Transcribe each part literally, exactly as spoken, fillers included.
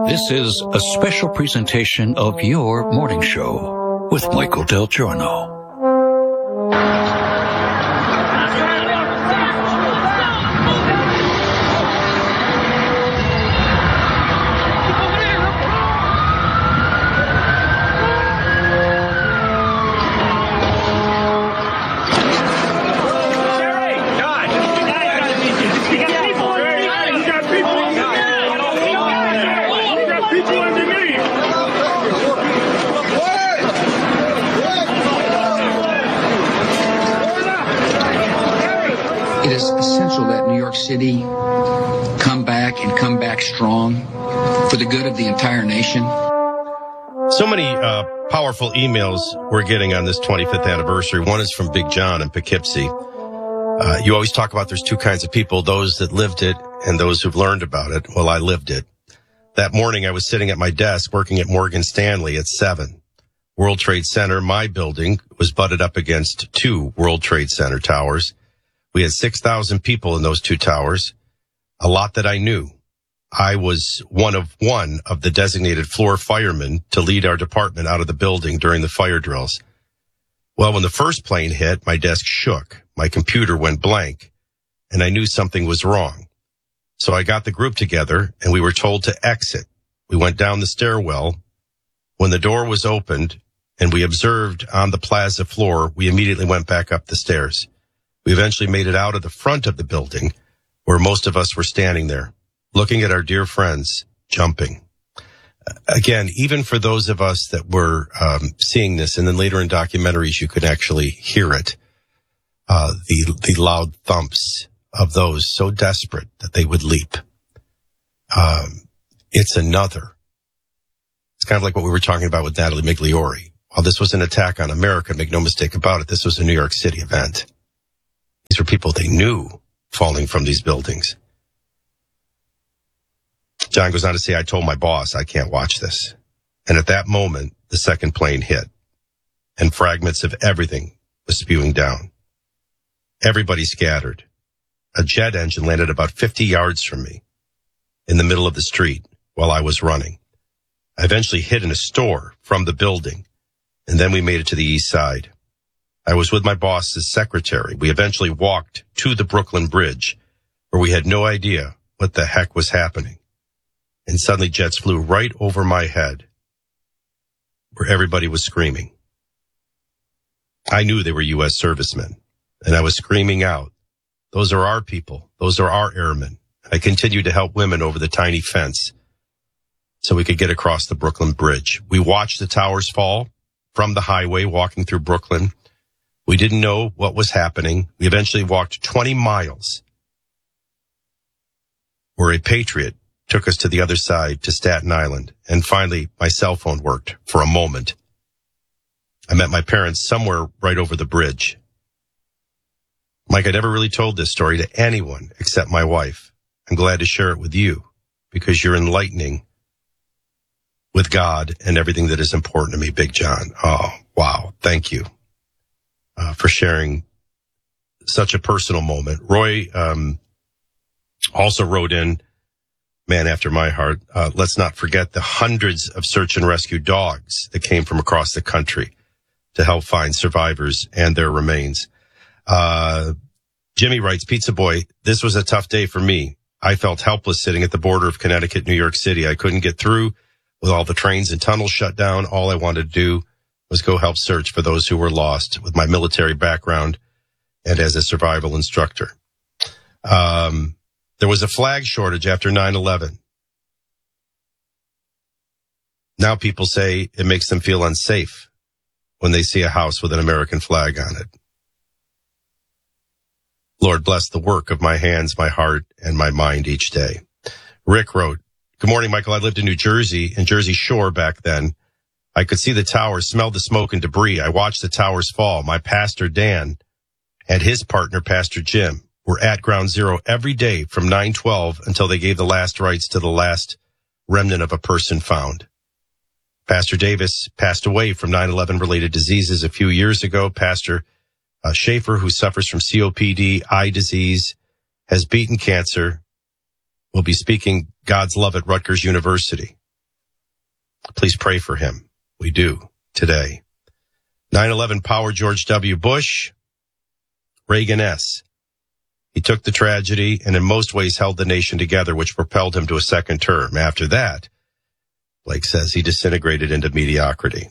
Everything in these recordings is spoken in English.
This is a special presentation of Your Morning Show with Michael Del Giorno. It is essential that New York City come back and come back strong for the good of the entire nation. So many uh, powerful emails we're getting on this twenty-fifth anniversary. One is from Big John in Poughkeepsie. Uh, you always talk about there's two kinds of people, those that lived it and those who've learned about it. Well, I lived it. That morning I was sitting at my desk working at Morgan Stanley at seven. World Trade Center, my building, was butted up against two World Trade Center towers. We had six thousand people in those two towers, a lot that I knew. I was one of one of the designated floor firemen to lead our department out of the building during the fire drills. Well, when the first plane hit, my desk shook, my computer went blank, and I knew something was wrong. So I got the group together, and we were told to exit. We went down the stairwell. When the door was opened, and we observed on the plaza floor, we immediately went back up the stairs. We eventually made it out of the front of the building where most of us were standing there, looking at our dear friends jumping. Again, even for those of us that were um, seeing this, and then later in documentaries you could actually hear it, uh, the, the loud thumps of those so desperate that they would leap. Um, it's another. It's kind of like what we were talking about with Natalie Migliore. While this was an attack on America, make no mistake about it, this was a New York City event. These were people they knew falling from these buildings. John goes on to say, I told my boss I can't watch this. And at that moment, the second plane hit, and fragments of everything was spewing down. Everybody scattered. A jet engine landed about fifty yards from me in the middle of the street while I was running. I eventually hid in a store from the building, and then we made it to the east side. I was with my boss's secretary. We eventually walked to the Brooklyn Bridge, where we had no idea what the heck was happening. And suddenly jets flew right over my head, where everybody was screaming. I knew they were U S servicemen, and I was screaming out, those are our people. Those are our airmen. I continued to help women over the tiny fence so we could get across the Brooklyn Bridge. We watched the towers fall from the highway walking through Brooklyn. We didn't know what was happening. We eventually walked twenty miles where a Patriot took us to the other side to Staten Island. And finally, my cell phone worked for a moment. I met my parents somewhere right over the bridge. Mike, I never really told this story to anyone except my wife. I'm glad to share it with you because you're enlightening with God and everything that is important to me, Big John. Oh, wow. Thank you. Uh, for sharing such a personal moment. Roy um, also wrote in, man after my heart, uh, let's not forget the hundreds of search and rescue dogs that came from across the country to help find survivors and their remains. Uh, Jimmy writes, Pizza Boy, this was a tough day for me. I felt helpless sitting at the border of Connecticut, New York City. I couldn't get through with all the trains and tunnels shut down. All I wanted to do was go help search for those who were lost with my military background and as a survival instructor. Um, there was a flag shortage after nine eleven. Now people say it makes them feel unsafe when they see a house with an American flag on it. Lord, bless the work of my hands, my heart, and my mind each day. Rick wrote, good morning, Michael. I lived in New Jersey, in Jersey Shore back then. I could see the towers, smell the smoke and debris. I watched the towers fall. My pastor, Dan, and his partner, Pastor Jim, were at Ground Zero every day from nine twelve until they gave the last rites to the last remnant of a person found. Pastor Davis passed away from nine eleven related diseases a few years ago. Pastor uh, Schaefer, who suffers from C O P D, eye disease, has beaten cancer, will be speaking God's love at Rutgers University. Please pray for him. We do today. nine eleven power George W. Bush, Reagan S. He took the tragedy and in most ways held the nation together, which propelled him to a second term. After that, Blake says, he disintegrated into mediocrity.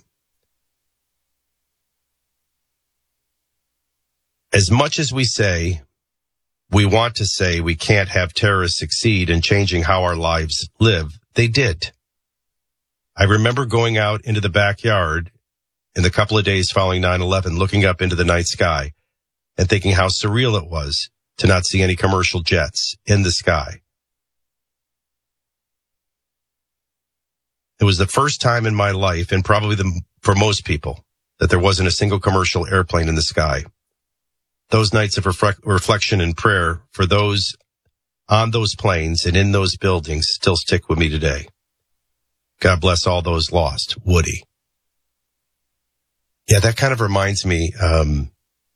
As much as we say, we want to say we can't have terrorists succeed in changing how our lives live, they did. I remember going out into the backyard in the couple of days following nine eleven, looking up into the night sky and thinking how surreal it was to not see any commercial jets in the sky. It was the first time in my life, and probably the, for most people, that there wasn't a single commercial airplane in the sky. Those nights of reflect, reflection and prayer for those on those planes and in those buildings still stick with me today. God bless all those lost. Woody. Yeah, that kind of reminds me. Um,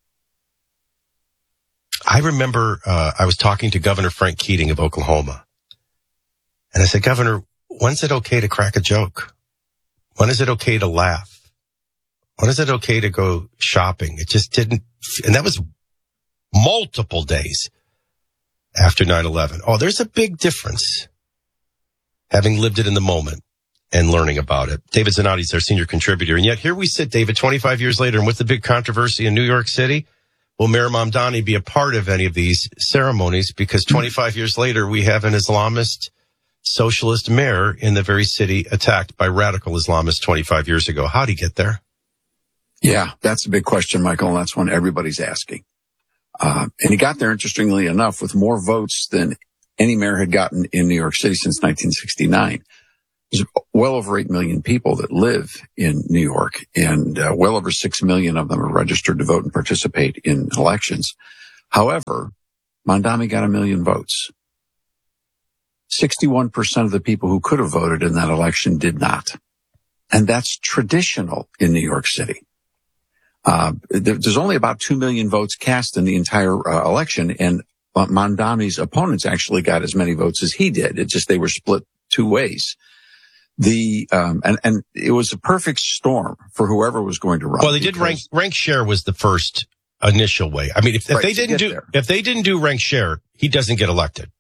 I remember uh, I was talking to Governor Frank Keating of Oklahoma. And I said, Governor, when's it okay to crack a joke? When is it okay to laugh? When is it okay to go shopping? It just didn't. And that was multiple days after nine eleven. Oh, there's a big difference having lived it in the moment and learning about it. David Zanotti is our senior contributor. And yet here we sit, David, twenty-five years later, and with the big controversy in New York City, will Mayor Mamdani be a part of any of these ceremonies? Because twenty-five years later, we have an Islamist socialist mayor in the very city attacked by radical Islamists twenty-five years ago. How'd he get there? Yeah, that's a big question, Michael, and that's one everybody's asking. Uh, and he got there, interestingly enough, with more votes than any mayor had gotten in New York City since nineteen sixty-nine. There's well over eight million people that live in New York, and uh, well over six million of them are registered to vote and participate in elections. However, Mamdani got a million votes. sixty-one percent of the people who could have voted in that election did not. And that's traditional in New York City. Uh, there, there's only about two million votes cast in the entire uh, election, and uh, Mamdani's opponents actually got as many votes as he did. It just, they were split two ways. The, um, and, and it was a perfect storm for whoever was going to run. Well, they did rank, rank share was the first initial way. I mean, if, if right, they didn't do, there. if they didn't do rank share, he doesn't get elected.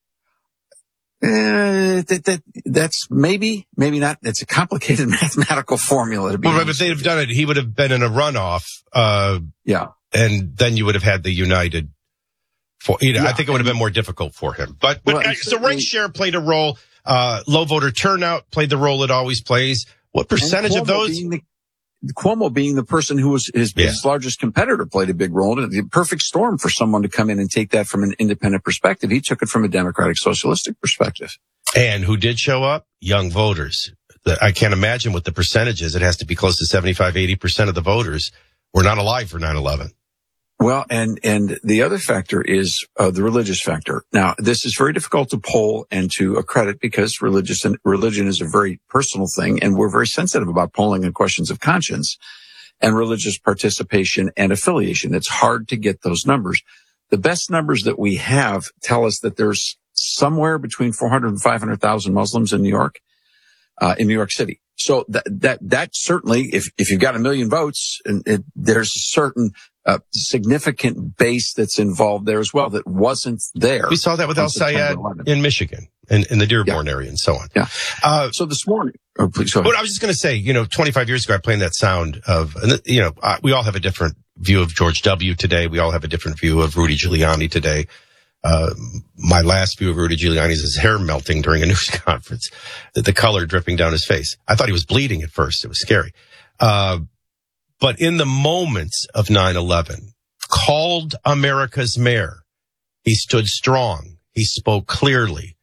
Uh, that, that, that's maybe, maybe not. It's a complicated mathematical formula. To be well, if they'd have done it, he would have been in a runoff. Uh, yeah. And then you would have had the united for, you know, yeah, I think it would have been more difficult for him. But, but well, so rank share played a role. Uh, low voter turnout played the role it always plays. What percentage of those? Being the, Cuomo being the person who was his, yeah. his largest competitor played a big role in it. The perfect storm for someone to come in and take that from an independent perspective. He took it from a democratic socialistic perspective. And who did show up? Young voters. I can't imagine what the percentage is. It has to be close to seventy-five, eighty percent of the voters were not alive for nine eleven. Well, and, and the other factor is, uh, the religious factor. Now, this is very difficult to poll and to accredit because religious and religion is a very personal thing, and we're very sensitive about polling and questions of conscience and religious participation and affiliation. It's hard to get those numbers. The best numbers that we have tell us that there's somewhere between four hundred and five hundred thousand Muslims in New York, uh, in New York City. So that, that, that certainly, if, if you've got a million votes, and it, there's a certain, uh, significant base that's involved there as well that wasn't there. We saw that with Al Sayed in Michigan, in, in the Dearborn yeah. area and so on. Yeah. Uh, so this morning, oh, please go ahead. But I was just going to say, you know, twenty-five years ago, I played that sound of, and you know, uh, we all have a different view of George W. today. We all have a different view of Rudy Giuliani today. Uh, my last view of Rudy Giuliani is his hair melting during a news conference, the, the color dripping down his face. I thought he was bleeding at first. It was scary. Uh, but in the moments of nine eleven, called America's mayor, he stood strong. He spoke clearly.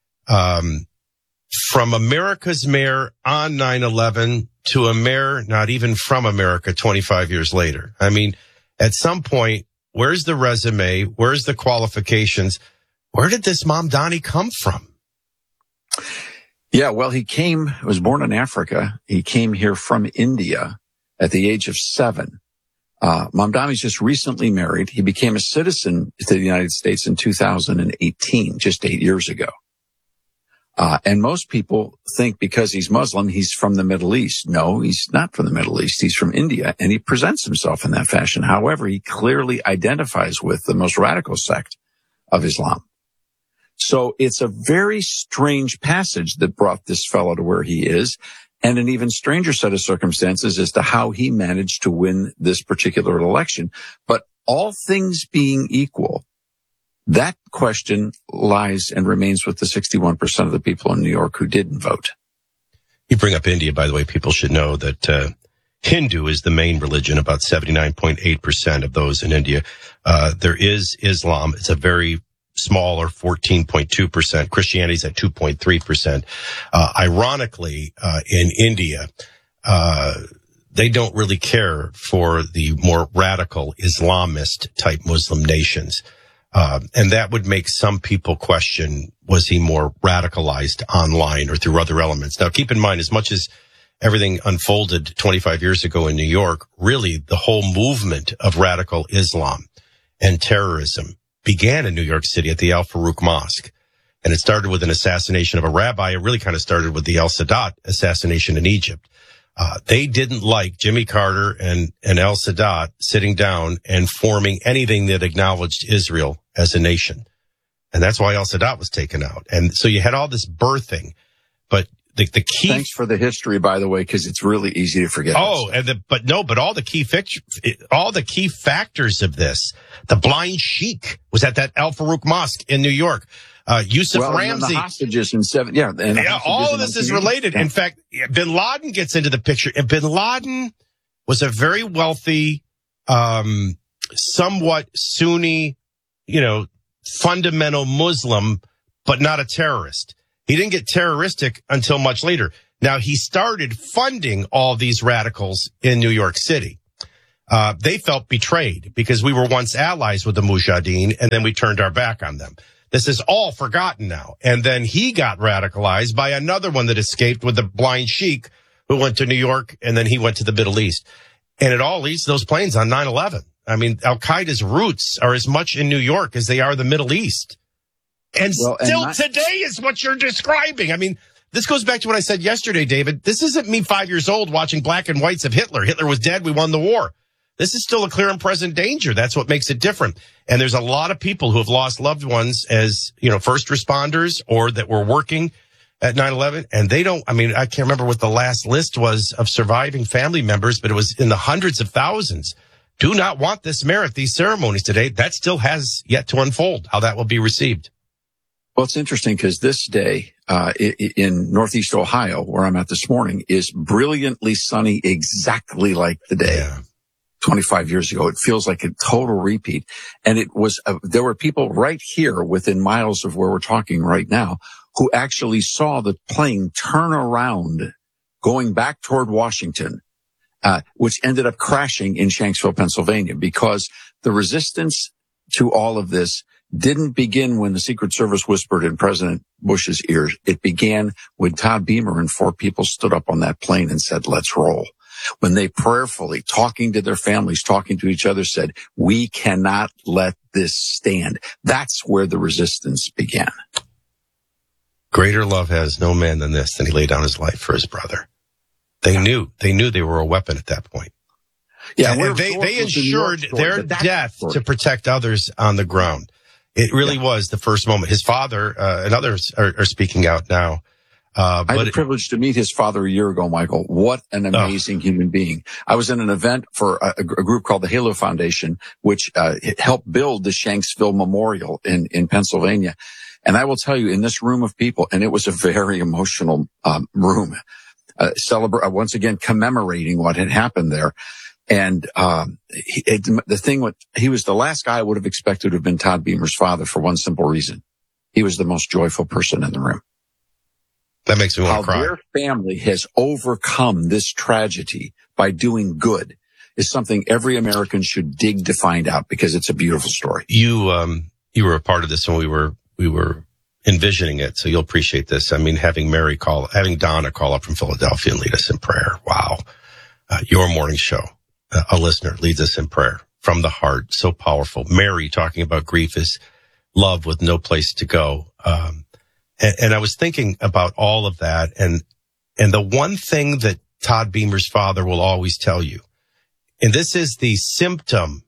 Um, from America's mayor on nine eleven to a mayor not even from America twenty-five years later. I mean, at some point, where's the resume? Where's the qualifications? Where did this Mamdani come from? Yeah, well, he came, was born in Africa. He came here from India at the age of seven. Uh, Mamdani's just recently married. He became a citizen to the United States in two thousand eighteen, just eight years ago. Uh, and most people think because he's Muslim, he's from the Middle East. No, he's not from the Middle East. He's from India, and he presents himself in that fashion. However, he clearly identifies with the most radical sect of Islam. So it's a very strange passage that brought this fellow to where he is, and an even stranger set of circumstances as to how he managed to win this particular election. But all things being equal, that question lies and remains with the sixty-one percent of the people in New York who didn't vote. You bring up India, by the way. People should know that uh, Hindu is the main religion, about seventy-nine point eight percent of those in India. Uh, there is Islam. It's a very smaller fourteen point two percent. Christianity's at two point three percent. Uh, ironically, uh, in India, uh, they don't really care for the more radical Islamist type Muslim nations. Uh, and that would make some people question, was he more radicalized online or through other elements? Now, keep in mind, as much as everything unfolded twenty-five years ago in New York, really the whole movement of radical Islam and terrorism began in New York City at the Al Farouk Mosque. And it started with an assassination of a rabbi. It really kind of started with the al-Sadat assassination in Egypt. Uh, they didn't like Jimmy Carter and, and al-Sadat sitting down and forming anything that acknowledged Israel as a nation. And that's why al-Sadat was taken out. And so you had all this birthing, but the, the key. Thanks for the history, by the way, because it's really easy to forget. Oh, and the, but no, but all the key fixture, all the key factors of this, the blind sheik was at that Al Farouk Mosque in New York. Uh, Yusuf well, Ramzi. The hostages in seven, yeah. And yeah, all of this is related. Yeah. In fact, Bin Laden gets into the picture. And Bin Laden was a very wealthy, um, somewhat Sunni, you know, fundamental Muslim, but not a terrorist. He didn't get terroristic until much later. Now, he started funding all these radicals in New York City. Uh, they felt betrayed because we were once allies with the Mujahideen, and then we turned our back on them. This is all forgotten now. And then he got radicalized by another one that escaped with the blind sheik who went to New York, and then he went to the Middle East. And it all leads to those planes on nine eleven. I mean, Al-Qaeda's roots are as much in New York as they are the Middle East. And well, still and not- today is what you're describing. I mean, this goes back to what I said yesterday, David. This isn't me five years old watching black and whites of Hitler. Hitler was dead. We won the war. This is still a clear and present danger. That's what makes it different. And there's a lot of people who have lost loved ones as, you know, first responders or that were working at nine eleven. And they don't, I mean, I can't remember what the last list was of surviving family members, but it was in the hundreds of thousands. Do not want this merit, these ceremonies today. That still has yet to unfold, how that will be received. Well, it's interesting because this day uh in Northeast Ohio, where I'm at this morning, is brilliantly sunny, exactly like the day yeah. twenty-five years ago. It feels like a total repeat. And it was, uh, there were people right here within miles of where we're talking right now who actually saw the plane turn around going back toward Washington, uh, which ended up crashing in Shanksville, Pennsylvania, because the resistance to all of this didn't begin when the Secret Service whispered in President Bush's ears. It began when Todd Beamer and four people stood up on that plane and said, let's roll. When they prayerfully, talking to their families, talking to each other, said, we cannot let this stand. That's where the resistance began. Greater love has no man than this, than he laid down his life for his brother. They yeah. knew, they knew they were a weapon at that point. Yeah, and, and they, they ensured their death to protect others on the ground. It really yeah. was the first moment. His father uh, and others are, are speaking out now. Uh, I had but the privilege to meet his father a year ago, Michael. What an amazing oh. human being. I was in an event for a, a group called the Halo Foundation, which uh, helped build the Shanksville Memorial in, in Pennsylvania. And I will tell you, in this room of people, and it was a very emotional um, room, uh, celebrate uh, once again commemorating what had happened there. And um he, it, the thing with he was the last guy I would have expected to have been Todd Beamer's father for one simple reason. He was the most joyful person in the room. That makes me want to cry. How their family has overcome this tragedy by doing good is something every American should dig to find out, because it's a beautiful story. You um you were a part of this when we were we were envisioning it, so you'll appreciate this. I mean, having Mary call, having Donna call up from Philadelphia and lead us in prayer. Wow. Uh, your morning show. A listener leads us in prayer from the heart. So powerful. Mary talking about grief is love with no place to go. Um, And, and I was thinking about all of that. And, and the one thing that Todd Beamer's father will always tell you, and this is the symptom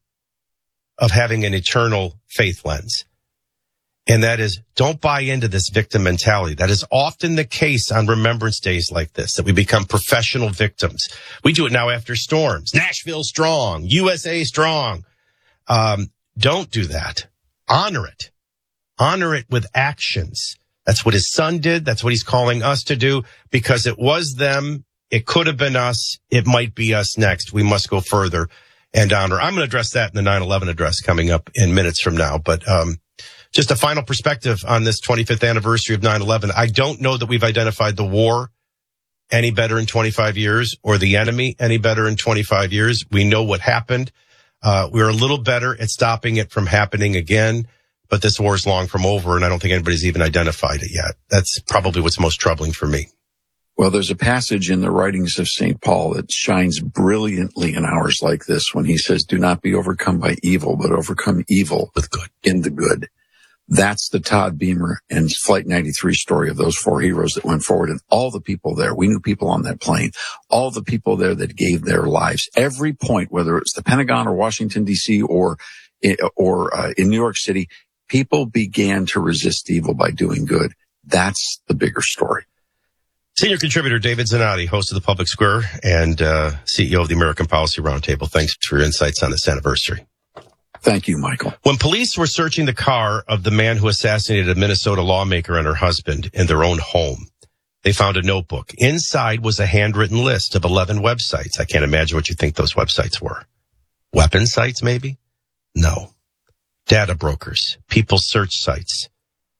of having an eternal faith lens, and that is, don't buy into this victim mentality. That is often the case on remembrance days like this, that we become professional victims. We do it now after storms. Nashville strong, U S A strong. Um, don't do that. Honor it. Honor it with actions. That's what his son did. That's what he's calling us to do, because it was them. It could have been us. It might be us next. We must go further and honor. I'm going to address that in the nine eleven address coming up in minutes from now. But, um, just a final perspective on this twenty-fifth anniversary of nine eleven. I don't know that we've identified the war any better in twenty-five years or the enemy any better in twenty-five years. We know what happened. Uh, we're a little better at stopping it from happening again, but this war is long from over, and I don't think anybody's even identified it yet. That's probably what's most troubling for me. Well, there's a passage in the writings of Saint Paul that shines brilliantly in hours like this when he says, do not be overcome by evil, but overcome evil with good in the good. That's the Todd Beamer and Flight ninety-three story of those four heroes that went forward, and all the people there. We knew people on that plane, all the people there that gave their lives. Every point, whether it's the Pentagon or Washington, D C or, or uh, in New York City, people began to resist evil by doing good. That's the bigger story. Senior contributor David Zanotti, host of The Public Square and uh, C E O of the American Policy Roundtable. Thanks for your insights on this anniversary. Thank you, Michael. When police were searching the car of the man who assassinated a Minnesota lawmaker and her husband in their own home, they found a notebook. Inside was a handwritten list of eleven websites. I can't imagine what you think those websites were. Weapon sites, maybe? No. Data brokers, people's search sites.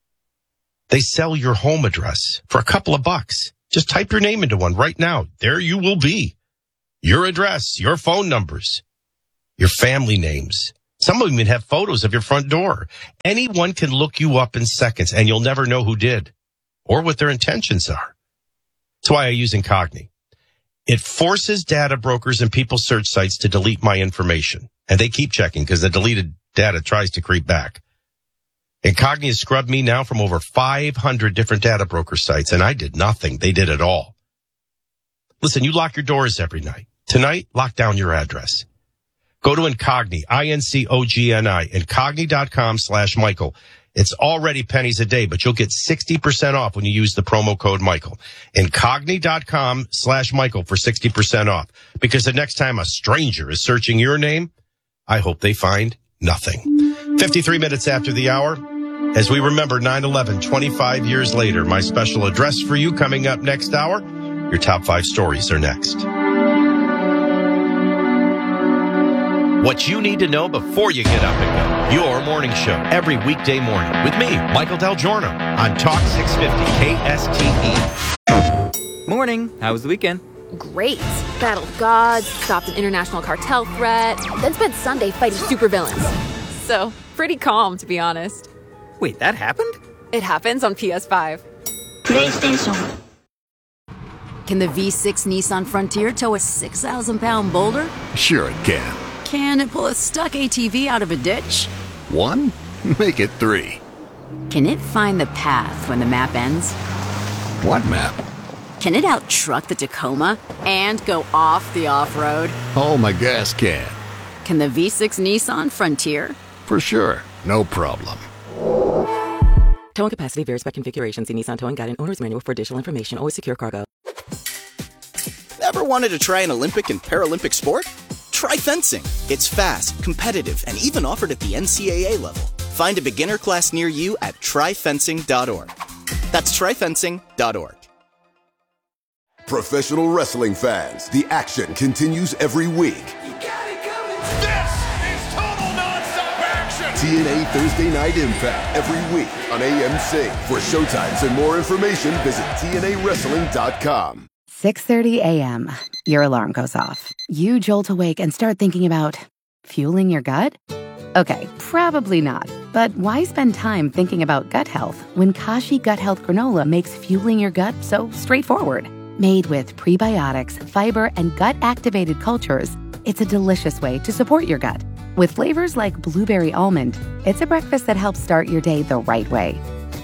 They sell your home address for a couple of bucks. Just type your name into one right now. There you will be. Your address, your phone numbers, your family names. Some of them even have photos of your front door. Anyone can look you up in seconds, and you'll never know who did or what their intentions are. That's why I use Incogni. It forces data brokers and people's search sites to delete my information. And they keep checking because the deleted data tries to creep back. Incogni has scrubbed me now from over five hundred different data broker sites, and I did nothing. They did it all. Listen, you lock your doors every night. Tonight, lock down your address. Go to Incogni, I N C O G N I, Incogni.com slash Michael. It's already pennies a day, but you'll get sixty percent off when you use the promo code Michael. Incogni.com slash Michael for sixty percent off. Because the next time a stranger is searching your name, I hope they find nothing. fifty-three minutes after the hour, as we remember nine eleven, twenty-five years later, my special address for you coming up next hour. Your top five stories are next. What you need to know before you get up and go. Your morning show every weekday morning with me, Michael Del Giorno, on Talk six fifty K S T E. Morning. How was the weekend? Great. Battled gods, stopped an international cartel threat, then spent Sunday fighting supervillains. So, pretty calm, to be honest. Wait, that happened? It happens on P S five. PlayStation. Can the V six Nissan Frontier tow a six thousand pound boulder? Sure it can. Can it pull a stuck A T V out of a ditch? One? Make it three. Can it find the path when the map ends? What map? Can it out-truck the Tacoma and go off the off-road? Oh, my gas can. Can the V six Nissan Frontier? For sure. No problem. Towing capacity varies by configuration. See Nissan Towing Guide and Owner's Manual for additional information. Always secure cargo. Ever wanted to try an Olympic and Paralympic sport? Try fencing. It's fast, competitive, and even offered at the N C A A level. Find a beginner class near you at try fencing dot org. That's try fencing dot org. Professional wrestling fans, the action continues every week. You got it coming. This is total nonstop action. T N A Thursday Night Impact every week on A M C. For showtimes and more information, visit T N A wrestling dot com. six thirty a.m. Your alarm goes off. You jolt awake and start thinking about fueling your gut? Okay, probably not. But why spend time thinking about gut health when Kashi Gut Health Granola makes fueling your gut so straightforward? Made with prebiotics, fiber, and gut-activated cultures, it's a delicious way to support your gut. With flavors like blueberry almond, it's a breakfast that helps start your day the right way.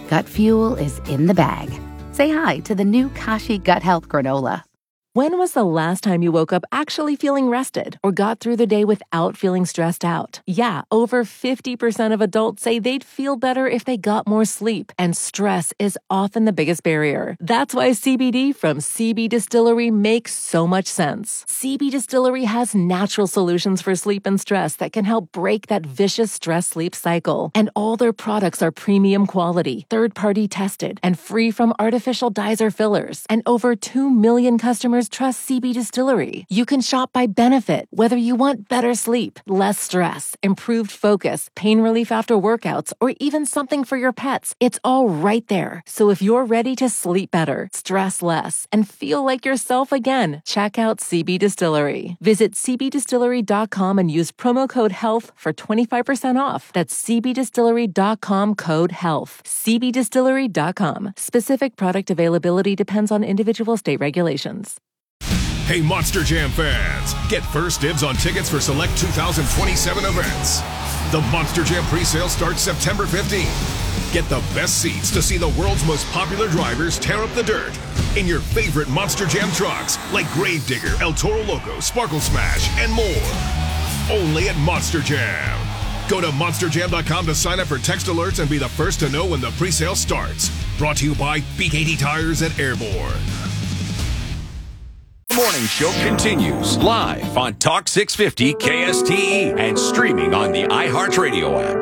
Gut fuel is in the bag. Say hi to the new Kashi Gut Health Granola. When was the last time you woke up actually feeling rested or got through the day without feeling stressed out? Yeah, over fifty percent of adults say they'd feel better if they got more sleep, and stress is often the biggest barrier. That's why C B D from C B Distillery makes so much sense. C B Distillery has natural solutions for sleep and stress that can help break that vicious stress-sleep cycle. And all their products are premium quality, third-party tested, and free from artificial dyes or fillers. And over two million customers trust C B Distillery. You can shop by benefit, whether you want better sleep, less stress, improved focus, pain relief after workouts, or even something for your pets. It's all right there. So if you're ready to sleep better, stress less, and feel like yourself again, check out C B Distillery. Visit c b distillery dot com and use promo code HEALTH for twenty-five percent off. That's c b distillery dot com code HEALTH. c b distillery dot com. Specific product availability depends on individual state regulations. Hey, Monster Jam fans, get first dibs on tickets for select two thousand twenty-seven events. The Monster Jam pre-sale starts September fifteenth. Get the best seats to see the world's most popular drivers tear up the dirt in your favorite Monster Jam trucks like Gravedigger, El Toro Loco, Sparkle Smash, and more. Only at Monster Jam. Go to monster jam dot com to sign up for text alerts and be the first to know when the pre-sale starts. Brought to you by B K T Tires at Airborne. Morning Show continues live on Talk six fifty K S T E and streaming on the iHeartRadio app.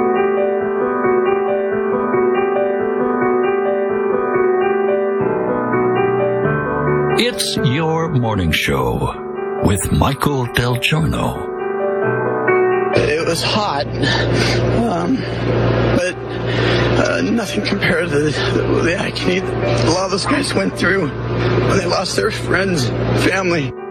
It's your morning show with Michael Del Giorno. It was hot, um, but uh, nothing compared to the, the agony that a lot of those guys went through when they lost their friends, family.